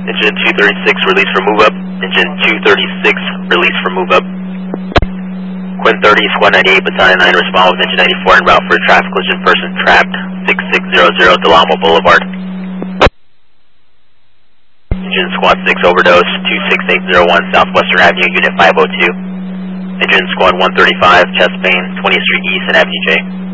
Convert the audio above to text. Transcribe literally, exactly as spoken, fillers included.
Engine two thirty-six, release for move up. Engine two thirty-six, release for move up. Quinn thirty, Squad ninety-eight, Battalion nine, respond with Engine ninety-four en route for a traffic collision, person trapped, six six zero zero Delamo Boulevard. Engine Squad six, overdose, two six eight zero one Southwestern Avenue, Unit five oh two. Engine Squad one thirty-five, chest pain, twentieth Street East and Avenue J.